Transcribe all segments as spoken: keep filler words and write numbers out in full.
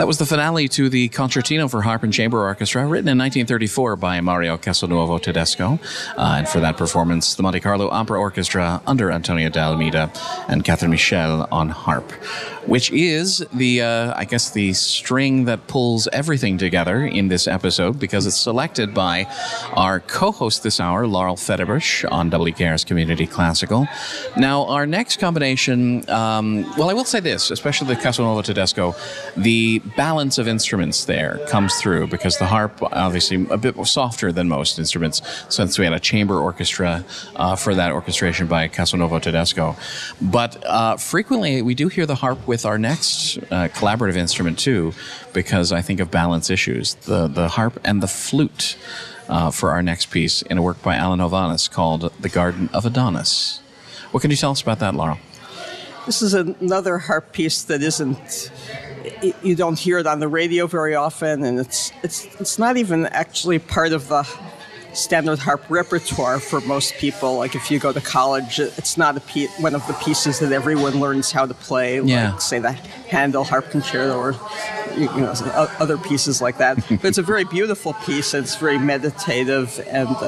That was the finale to the Concertino for Harp and Chamber Orchestra, written in nineteen thirty-four by Mario Castelnuovo Tedesco. Uh, and for that performance, the Monte Carlo Opera Orchestra under Antonio de Almeida and Catherine Michel on harp, which is the, uh, I guess, the string that pulls everything together in this episode, because it's selected by our co-host this hour, Laurel Federbush, on W K R's Community Classical. Now, our next combination, um, well, I will say this, especially the Castelnuovo Tedesco, the balance of instruments there comes through, because the harp, obviously, a bit more softer than most instruments, since we had a chamber orchestra uh, for that orchestration by Castelnuovo Tedesco. But uh, frequently, we do hear the harp with our next uh, collaborative instrument, too, because I think of balance issues. The, the harp and the flute uh, for our next piece in a work by Alan Hovhaness called The Garden of Adonis. What can you tell us about that, Laurel? This is another harp piece that isn't... You don't hear it on the radio very often, and it's it's it's not even actually part of the standard harp repertoire for most people. Like if you go to college, it's not a pe- one of the pieces that everyone learns how to play, yeah. like say the Handel Harp Concerto or you know other pieces like that. But it's a very beautiful piece. And it's very meditative, and uh,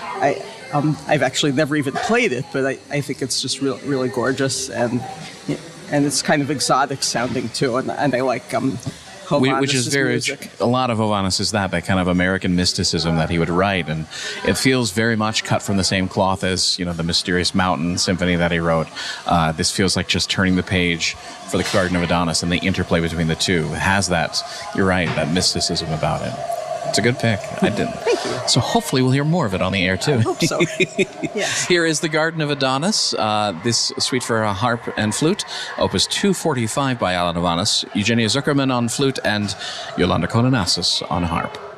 I um, I've actually never even played it, but I, I think it's just really really gorgeous, and and it's kind of exotic sounding too, and, and I like um. Which is very, music. A lot of Hovhaness is that, that kind of American mysticism that he would write. And it feels very much cut from the same cloth as, you know, the Mysterious Mountain Symphony that he wrote. Uh, this feels like just turning the page for the Garden of Adonis, and the interplay between the two. It has that, you're right, that mysticism about it. It's a good pick. I didn't. Thank you. So hopefully we'll hear more of it on the air, too. I hope so. Yes. Here is The Garden of Adonis, uh, this suite for a harp and flute, Opus two forty-five by Alan Hovhaness, Eugenia Zuckerman on flute, and Yolanda Kononassis on harp.